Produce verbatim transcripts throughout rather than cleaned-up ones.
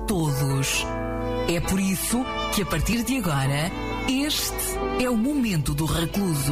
todos. É por isso que, a partir de agora, este é o Momento do Recluso.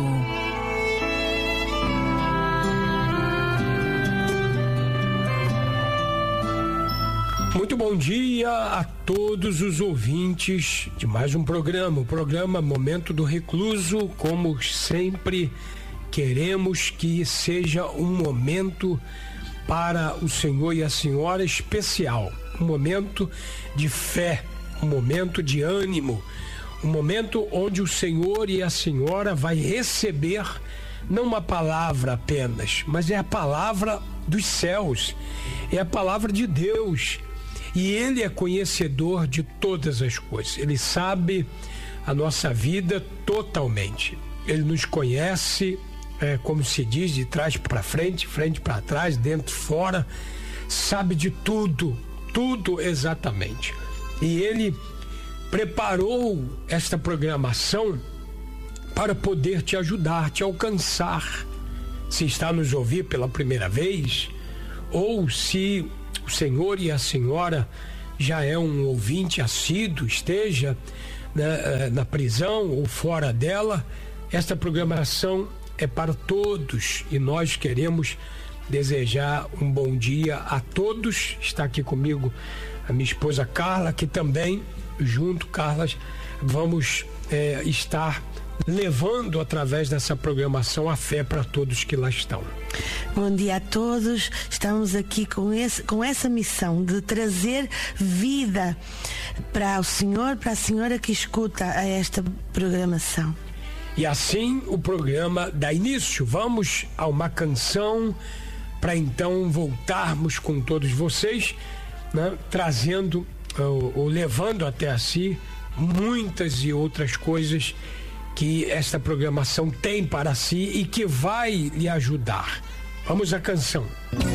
Muito bom dia a todos os ouvintes de mais um programa, o programa Momento do Recluso. Como sempre, queremos que seja um momento para o senhor e a senhora especial, um momento de fé, um momento de ânimo, um momento onde o senhor e a senhora vai receber não uma palavra apenas, mas é a palavra dos céus, é a palavra de Deus. E Ele é conhecedor de todas as coisas. Ele sabe a nossa vida totalmente. Ele nos conhece, é, como se diz, de trás para frente, frente para trás, dentro, fora. Sabe de tudo, tudo exatamente. E Ele preparou esta programação para poder te ajudar, te alcançar. Se está nos ouvir pela primeira vez, ou se o senhor e a senhora já é um ouvinte assíduo, esteja na, na prisão ou fora dela, esta programação é para todos e nós queremos desejar um bom dia a todos. Está aqui comigo a minha esposa Carla, que também, junto, Carla, vamos é, estar levando através dessa programação a fé para todos que lá estão. Bom dia a todos. Estamos aqui com, esse, com essa missão de trazer vida para o senhor, para a senhora que escuta a esta programação. E assim o programa dá início. Vamos a uma canção para então voltarmos com todos vocês, né, trazendo ou, ou levando até a si muitas e outras coisas que esta programação tem para si e que vai lhe ajudar. Vamos à canção.